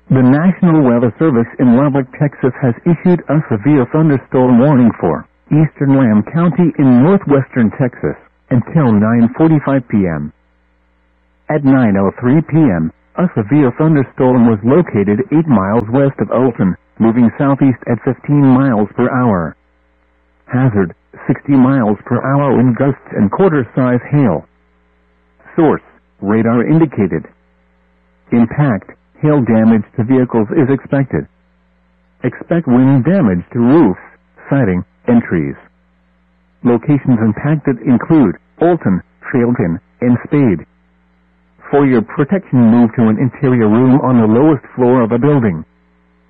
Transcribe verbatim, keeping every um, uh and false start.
The National Weather Service in Lubbock, Texas has issued a severe thunderstorm warning for eastern Lamb County in northwestern Texas until nine forty-five p m At nine oh three p m, a severe thunderstorm was located eight miles west of Olton, moving southeast at fifteen miles per hour. Hazard, sixty miles per hour wind gusts and quarter-size hail. Source, radar indicated. Impact, hail damage to vehicles is expected. Expect wind damage to roofs, siding, and trees. Locations impacted include Olton, Trailton, and Spade. For your protection, move to an interior room on the lowest floor of a building.